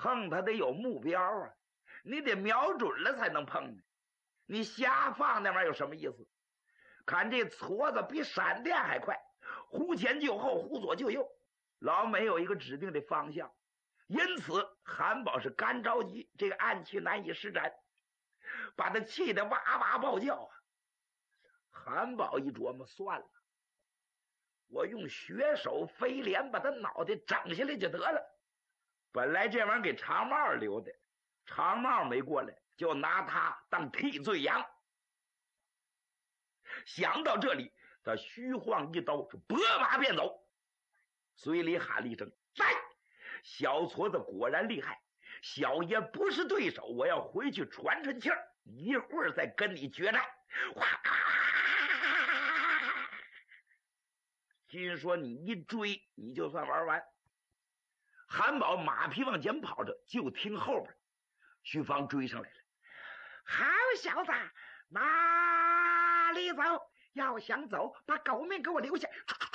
碰他得有目标啊，你得瞄准了才能碰呢。你瞎放那玩意儿有什么意思？看这矬子比闪电还快，忽前就后，忽左就右，老没有一个指定的方向。因此韩宝是干着急，这个暗器难以施展，把他气得哇哇暴叫啊！韩宝一琢磨，算了，我用血手飞镰把他脑袋整下来就得了。本来这玩意儿给长帽留的，长帽没过来，就拿他当替罪羊。想到这里，他虚晃一刀，是拨马便走，嘴里喊了一声：“来！”小矬子果然厉害，小爷不是对手，我要回去喘喘气儿，一会儿再跟你决战。哇！心说你一追，你就算玩完。韩宝马匹往前跑着，就听后边徐芳追上来了。好小子，哪里走？要想走，把狗命给我留下！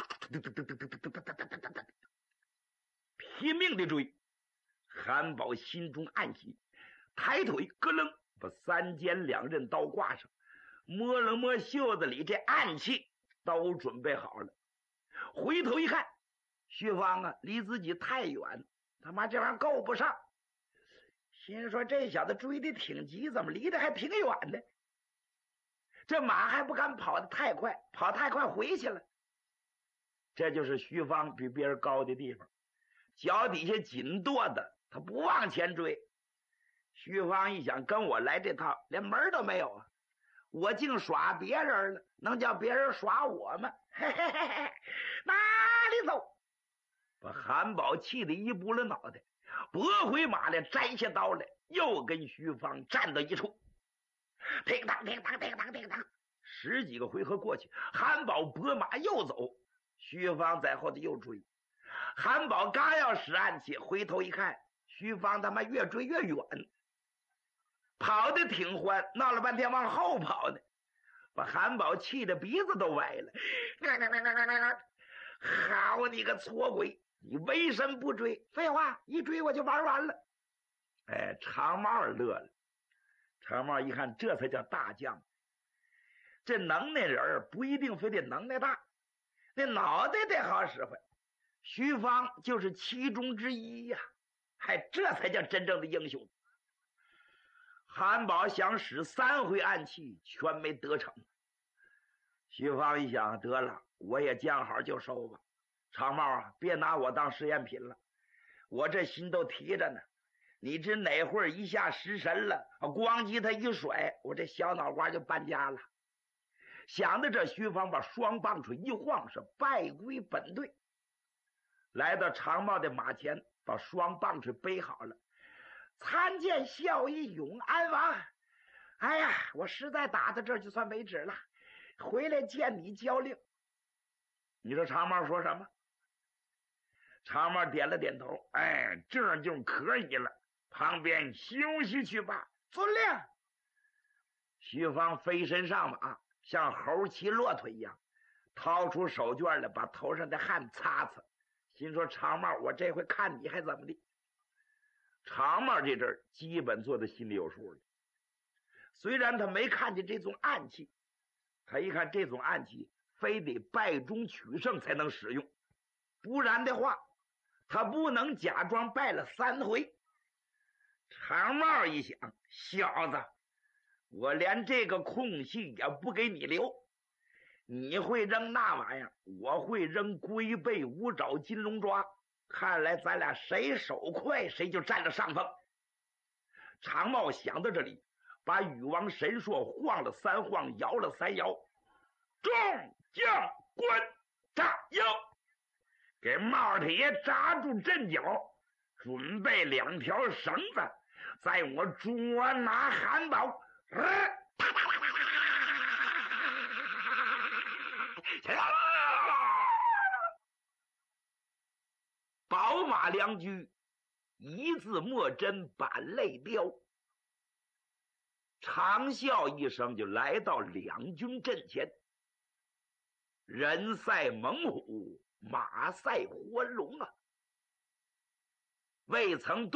拼命的追。韩宝心中暗喜，抬腿咯楞把三尖两刃刀挂上，摸了摸袖子里这暗器，都准备好了。回头一看，徐芳啊离自己太远，他妈这玩意儿够不上。心说这小子追的挺急，怎么离得还挺远的？这马还不敢跑得太快，跑太快回去了。这就是徐芳比别人高的地方，脚底下紧跺的，他不往前追。徐芳一想，跟我来这套连门都没有啊！我净耍别人了，能叫别人耍我吗？嘿嘿嘿嘿，哪里走？把韩宝气得一拨了脑袋，拨回马来，摘下刀来，又跟徐芳站到一处。叮当叮当叮当叮当，十几个回合过去，韩宝拨马又走，徐芳在后头又追。韩宝刚要使暗器，回头一看，徐芳他妈越追越远，跑得挺欢，闹了半天往后跑呢，把韩宝气得鼻子都歪了。好你个矬鬼，你为什么不追？废话，一追我就玩完了。哎，长帽乐了。长帽一看，这才叫大将。这能耐人不一定非得能耐大，那脑袋得好使唤。徐芳就是其中之一呀，这才叫真正的英雄。韩宝想使3回暗器，全没得逞。徐芳一想，得了，我也讲好就收吧。长帽啊，别拿我当实验品了，我这心都提着呢。你知哪会儿一下失神了，咣叽他一甩，我这小脑瓜就搬家了。想到这，徐芳把双棒槌一晃，是败归本队。来到长帽的马前，把双棒槌背好了。参见孝义永安王。哎呀，我实在打到这儿就算为止了，回来见你交令。你说长帽说什么？长帽点了点头，哎，这就可以了，旁边休息去吧。遵令。徐芳飞身上马，像猴骑骆驼一样，掏出手绢来把头上的汗擦擦，心说长帽，我这回看你还怎么的。长帽这阵儿基本做的心里有数了，虽然他没看见这种暗器，他一看这种暗器非得败中取胜才能使用，不然的话他不能假装败了3回。长帽一想，小子，我连这个空隙也不给你留，你会扔那玩意儿，我会扔龟背五爪金龙抓，看来咱俩谁手快谁就占了上风。长帽想到这里，把禹王神硕晃了3晃，摇了3摇，众将官扎腰，给帽太爷扎住阵脚，准备2条绳子，在我捉拿韩宝。宝马良驹，一字莫真板泪雕。长啸一声，就来到两军阵前。人赛猛虎，马赛活龙啊！未曾